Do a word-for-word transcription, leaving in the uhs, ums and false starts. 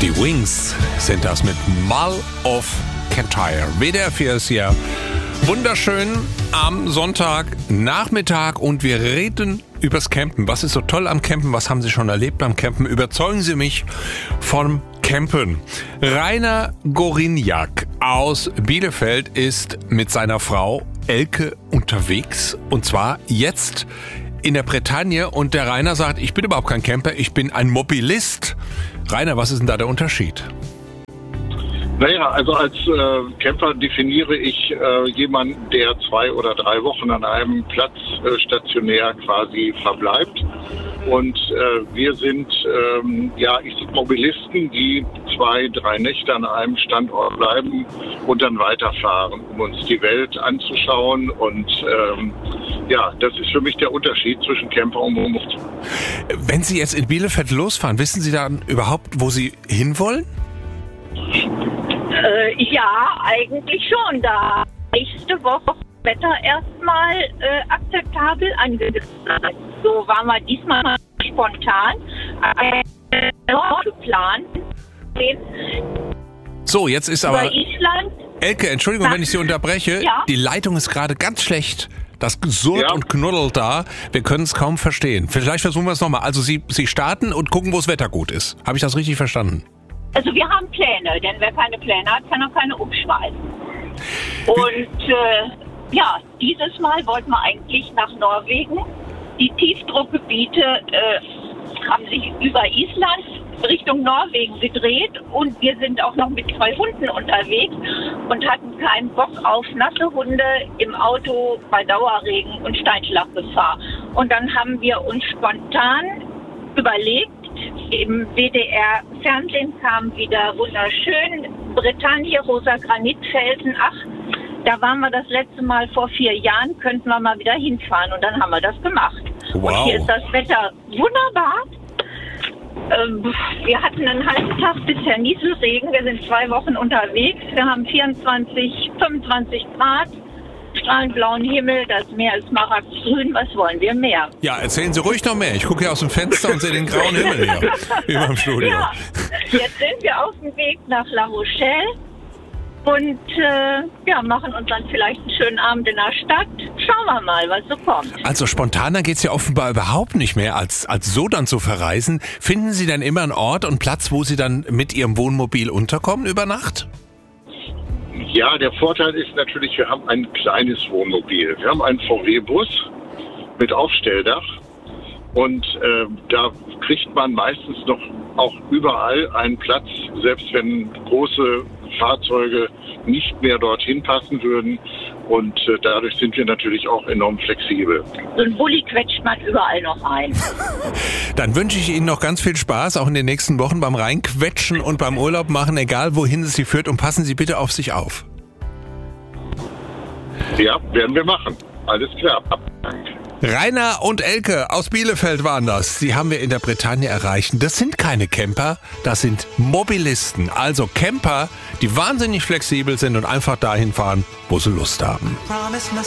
Die Wings sind das mit Mull of Kintyre. W D R vier ist hier wunderschön am Sonntagnachmittag und wir reden übers Campen. Was ist so toll am Campen? Was haben Sie schon erlebt beim Campen? Überzeugen Sie mich vom Campen. Rainer Goriniak aus Bielefeld ist mit seiner Frau Elke unterwegs und zwar jetzt in der Bretagne und der Rainer sagt, ich bin überhaupt kein Camper, ich bin ein Mobilist. Rainer, was ist denn da der Unterschied? Naja, also als äh, Camper definiere ich äh, jemanden, der zwei oder drei Wochen an einem Platz äh, stationär quasi verbleibt. Und äh, wir sind ähm, ja, ich sag Mobilisten, die zwei, drei Nächte an einem Standort bleiben und dann weiterfahren, um uns die Welt anzuschauen. Und ähm, ja, das ist für mich der Unterschied zwischen Camper und Mobilist. Wenn Sie jetzt in Bielefeld losfahren, wissen Sie dann überhaupt, wo Sie hinwollen? Äh, ja, eigentlich schon. Da nächste Woche Wetter erstmal äh, akzeptabel angesagt. So waren wir diesmal mal spontan äh, geplant. So, jetzt ist aber... Über Island. Elke, Entschuldigung, wenn ich Sie unterbreche. Ja? Die Leitung ist gerade ganz schlecht. Das surrt Ja. und knuddelt da. Wir können es kaum verstehen. Vielleicht versuchen wir es nochmal. Also Sie, Sie starten und gucken, wo das Wetter gut ist. Habe ich das richtig verstanden? Also wir haben Pläne, denn wer keine Pläne hat, kann auch keine umschmeißen. Und äh, ja, dieses Mal wollten wir eigentlich nach Norwegen. Die Tiefdruckgebiete äh, haben sich über Island Richtung Norwegen gedreht und wir sind auch noch mit zwei Hunden unterwegs und hatten keinen Bock auf nasse Hunde im Auto bei Dauerregen und Steinschlaggefahr. Und dann haben wir uns spontan überlegt, im W D R-Fernsehen kam wieder wunderschön Bretagne, rosa Granitfelsen. Ach, da waren wir das letzte Mal vor vier Jahren, könnten wir mal wieder hinfahren. Und dann haben wir das gemacht. Wow. Und hier ist das Wetter wunderbar. Ähm, wir hatten einen halben Tag bisher Nieselregen. Wir sind zwei Wochen unterwegs. Wir haben vierundzwanzig, fünfundzwanzig Grad. Strahlend blauen Himmel, das Meer ist smaragdgrün, was wollen wir mehr? Ja, erzählen Sie ruhig noch mehr. Ich gucke hier aus dem Fenster und sehe den grauen Himmel hier über dem Studio. Ja, jetzt sind wir auf dem Weg nach La Rochelle und äh, ja, machen uns dann vielleicht einen schönen Abend in der Stadt. Schauen wir mal, was so kommt. Also spontaner geht's ja offenbar überhaupt nicht mehr, als, als so dann zu verreisen. Finden Sie denn immer einen Ort und Platz, wo Sie dann mit Ihrem Wohnmobil unterkommen über Nacht? Ja, der Vorteil ist natürlich, wir haben ein kleines Wohnmobil. Wir haben einen V W-Bus mit Aufstelldach und äh, da kriegt man meistens noch auch überall einen Platz, selbst wenn große Fahrzeuge nicht mehr dorthin passen würden. Und äh, dadurch sind wir natürlich auch enorm flexibel. So ein Bulli quetscht man überall noch ein. Dann wünsche ich Ihnen noch ganz viel Spaß, auch in den nächsten Wochen beim Reinquetschen und beim Urlaub machen, egal wohin es Sie führt. Und passen Sie bitte auf sich auf. Ja, werden wir machen. Alles klar. Rainer und Elke aus Bielefeld waren das. Sie haben wir in der Bretagne erreicht. Das sind keine Camper, das sind Mobilisten. Also Camper, die wahnsinnig flexibel sind und einfach dahin fahren, wo sie Lust haben.